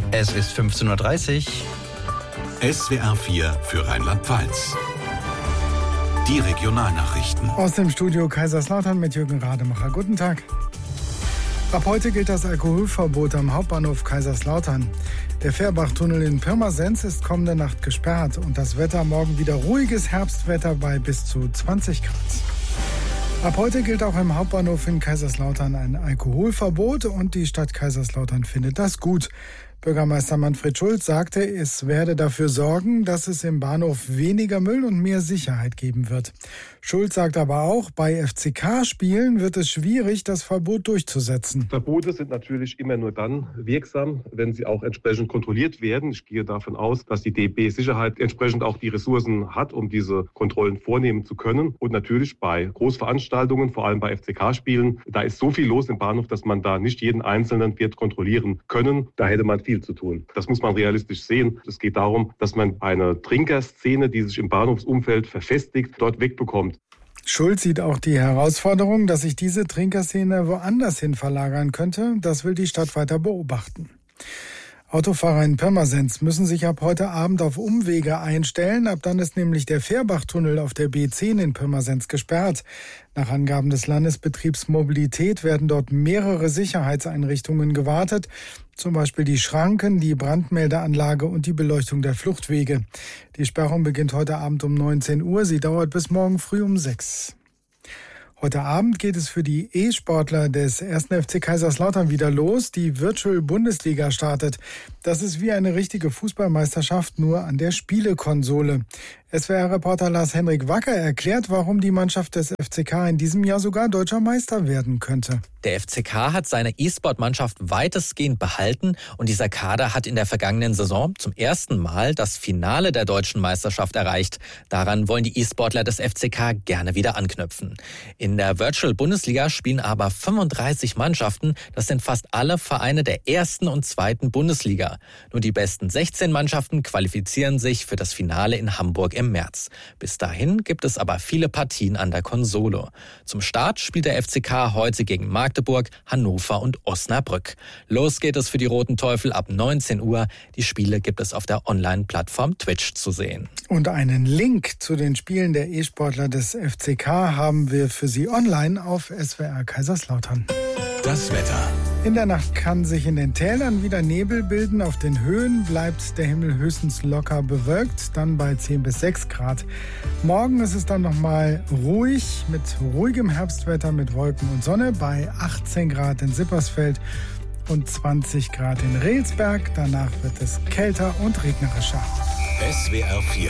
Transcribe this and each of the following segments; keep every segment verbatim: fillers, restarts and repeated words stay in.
Es ist fünfzehn Uhr dreißig. S W R vier für Rheinland-Pfalz. Die Regionalnachrichten. Aus dem Studio Kaiserslautern mit Jürgen Rademacher. Guten Tag. Ab heute gilt das Alkoholverbot am Hauptbahnhof Kaiserslautern. Der Fehrbachtunnel in Pirmasens ist kommende Nacht gesperrt und das Wetter morgen wieder ruhiges Herbstwetter bei bis zu zwanzig Grad. Ab heute gilt auch im Hauptbahnhof in Kaiserslautern ein Alkoholverbot und die Stadt Kaiserslautern findet das gut. Bürgermeister Manfred Schulz sagte, es werde dafür sorgen, dass es im Bahnhof weniger Müll und mehr Sicherheit geben wird. Schulz sagt aber auch, bei F C K-Spielen wird es schwierig, das Verbot durchzusetzen. Verbote sind natürlich immer nur dann wirksam, wenn sie auch entsprechend kontrolliert werden. Ich gehe davon aus, dass die D B Sicherheit entsprechend auch die Ressourcen hat, um diese Kontrollen vornehmen zu können. Und natürlich bei Großveranstaltungen, vor allem bei F C K-Spielen, da ist so viel los im Bahnhof, dass man da nicht jeden Einzelnen wird kontrollieren können. Da hätte man viel zu tun. Das muss man realistisch sehen. Es geht darum, dass man eine Trinkerszene, die sich im Bahnhofsumfeld verfestigt, dort wegbekommt. Schulz sieht auch die Herausforderung, dass sich diese Trinkerszene woanders hin verlagern könnte. Das will die Stadt weiter beobachten. Autofahrer in Pirmasens müssen sich ab heute Abend auf Umwege einstellen. Ab dann ist nämlich der Fehrbachtunnel auf der B zehn in Pirmasens gesperrt. Nach Angaben des Landesbetriebs Mobilität werden dort mehrere Sicherheitseinrichtungen gewartet. Zum Beispiel die Schranken, die Brandmeldeanlage und die Beleuchtung der Fluchtwege. Die Sperrung beginnt heute Abend um neunzehn Uhr. Sie dauert bis morgen früh um sechs. Heute Abend geht es für die E-Sportler des ersten F C Kaiserslautern wieder los. Die Virtual Bundesliga startet. Das ist wie eine richtige Fußballmeisterschaft, nur an der Spielekonsole. S W R-Reporter Lars-Henrik Wacker erklärt, warum die Mannschaft des F C K in diesem Jahr sogar deutscher Meister werden könnte. Der F C K hat seine E-Sport-Mannschaft weitestgehend behalten und dieser Kader hat in der vergangenen Saison zum ersten Mal das Finale der deutschen Meisterschaft erreicht. Daran wollen die E-Sportler des F C K gerne wieder anknüpfen. In der Virtual Bundesliga spielen aber fünfunddreißig Mannschaften. Das sind fast alle Vereine der ersten und zweiten Bundesliga. Nur die besten sechzehn Mannschaften qualifizieren sich für das Finale in Hamburg im März. Bis dahin gibt es aber viele Partien an der Konsole. Zum Start spielt der F C K heute gegen Magdeburg, Hannover und Osnabrück. Los geht es für die Roten Teufel ab neunzehn Uhr. Die Spiele gibt es auf der Online-Plattform Twitch zu sehen. Und einen Link zu den Spielen der E-Sportler des F C K haben wir für Sie online auf S W R Kaiserslautern. Das Wetter. In der Nacht kann sich in den Tälern wieder Nebel bilden. Auf den Höhen bleibt der Himmel höchstens locker bewölkt, dann bei zehn bis sechs Grad. Morgen ist es dann nochmal ruhig mit ruhigem Herbstwetter mit Wolken und Sonne bei achtzehn Grad in Sippersfeld und zwanzig Grad in Rehelsberg. Danach wird es kälter und regnerischer. S W R vier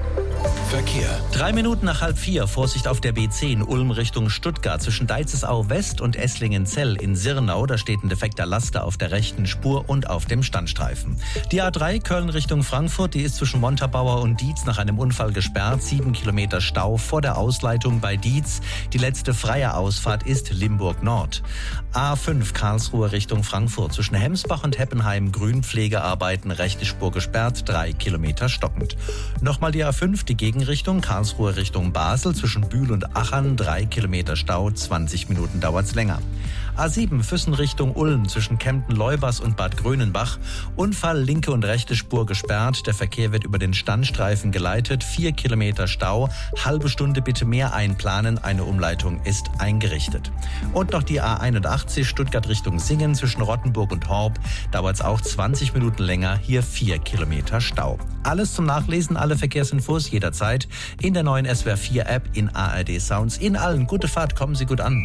Verkehr. Drei Minuten nach halb vier. Vorsicht auf der B zehn Ulm Richtung Stuttgart. Zwischen Deizesau West und Esslingen-Zell in Sirnau. Da steht ein defekter Laster auf der rechten Spur und auf dem Standstreifen. Die A drei Köln Richtung Frankfurt. Die ist zwischen Montabaur und Dietz nach einem Unfall gesperrt. Sieben Kilometer Stau vor der Ausleitung bei Dietz. Die letzte freie Ausfahrt ist Limburg Nord. A fünf Karlsruhe Richtung Frankfurt. Zwischen Hemsbach und Heppenheim Grünpflegearbeiten. Rechte Spur gesperrt. Drei Kilometer stockend. Nochmal die A fünf, die Gegenrichtung, Karlsruhe Richtung Basel, zwischen Bühl und Achern, drei Kilometer Stau, zwanzig Minuten dauert's länger. A sieben, Füssen Richtung Ulm, zwischen Kempten-Leubers und Bad Grönenbach, Unfall, linke und rechte Spur gesperrt, der Verkehr wird über den Standstreifen geleitet, vier Kilometer Stau, halbe Stunde bitte mehr einplanen, eine Umleitung ist eingerichtet. Und noch die A einundachtzig, Stuttgart Richtung Singen, zwischen Rottenburg und Horb, dauert's auch zwanzig Minuten länger, hier vier Kilometer Stau. Alles zum Nachlesen, alle Verkehrsinfos jederzeit in der neuen S W R vier App, in A R D Sounds, in allen. Gute Fahrt, kommen Sie gut an.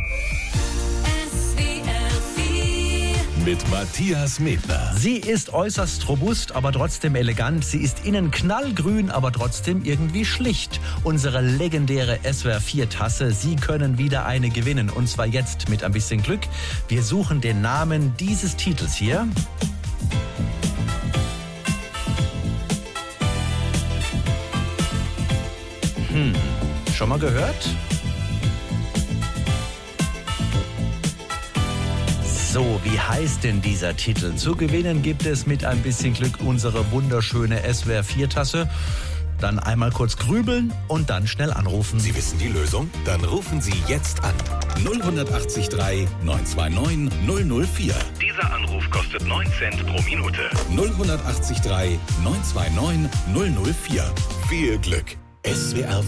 Mit Matthias Medler. Sie ist äußerst robust, aber trotzdem elegant. Sie ist innen knallgrün, aber trotzdem irgendwie schlicht. Unsere legendäre S W R vier Tasse. Sie können wieder eine gewinnen. Und zwar jetzt mit ein bisschen Glück. Wir suchen den Namen dieses Titels hier. Hm, schon mal gehört? So, wie heißt denn dieser Titel? Zu gewinnen gibt es mit ein bisschen Glück unsere wunderschöne S W R vier Tasse. Dann einmal kurz grübeln und dann schnell anrufen. Sie wissen die Lösung? Dann rufen Sie jetzt an. null acht drei neun zwei neun null null vier. Dieser Anruf kostet neun Cent pro Minute. null acht drei neun zwei neun null null vier. Viel Glück. S W R